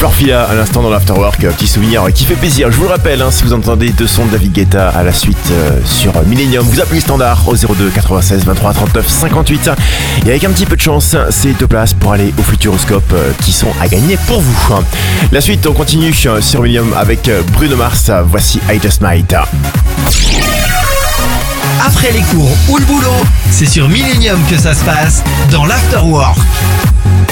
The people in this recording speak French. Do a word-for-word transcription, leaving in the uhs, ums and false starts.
Florfila à l'instant dans l'Afterwork, petit souvenir qui fait plaisir. Je vous le rappelle, hein, si vous entendez deux sons de David Guetta à la suite euh, sur Millennium, vous appelez standard au zéro deux quatre-vingt-seize vingt-trois trente-neuf cinquante-huit. Et avec un petit peu de chance, c'est deux places pour aller au Futuroscope euh, qui sont à gagner pour vous. La suite, on continue sur Millennium avec Bruno Mars. Voici I Just Might. Après les cours ou le boulot, c'est sur Millennium que ça se passe dans l'Afterwork.